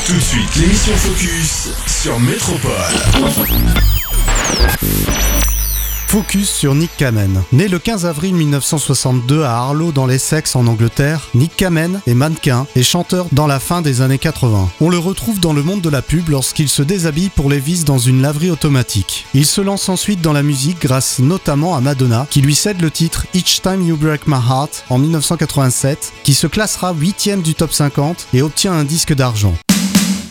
Tout de suite, l'émission Focus sur Métropole. Focus sur Nick Kamen. Né le 15 avril 1962 à Harlow dans l'Essex en Angleterre, Nick Kamen est mannequin et chanteur dans la fin des années 80. On le retrouve dans le monde de la pub lorsqu'il se déshabille pour les vis dans une laverie automatique. Il se lance ensuite dans la musique grâce notamment à Madonna qui lui cède le titre Each Time You Break My Heart en 1987 qui se classera 8e du top 50 et obtient un disque d'argent.